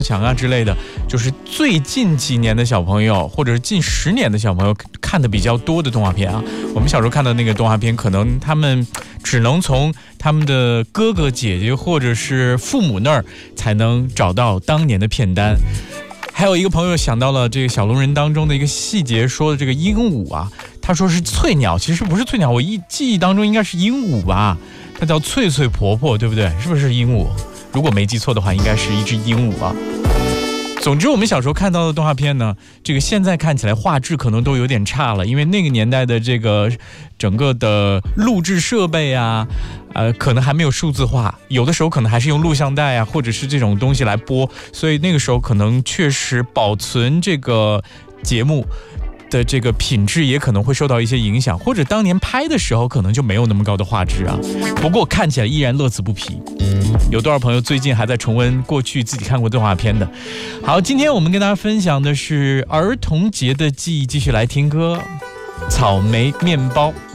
强啊之类的，就是最近几年的小朋友，或者是近10年的小朋友看的比较多的动画片啊。我们小时候看的那个动画片，可能他们只能从他们的哥哥姐姐或者是父母那儿才能找到当年的片单。还有一个朋友想到了这个小龙人当中的一个细节，说的这个鹦鹉啊，他说是翠鸟，其实不是翠鸟，我记忆当中应该是鹦鹉吧，它叫翠翠婆婆，对不对？是不是鹦鹉？如果没记错的话，应该是一只鹦鹉啊。总之我们小时候看到的动画片呢，这个现在看起来画质可能都有点差了，因为那个年代的这个整个的录制设备啊，可能还没有数字化，有的时候可能还是用录像带啊，或者是这种东西来播，所以那个时候可能确实保存这个节目的这个品质也可能会受到一些影响，或者当年拍的时候可能就没有那么高的画质啊。不过看起来依然乐此不疲。有多少朋友最近还在重温过去自己看过动画片的？好，今天我们跟大家分享的是儿童节的记忆，继续来听歌《草莓面包》。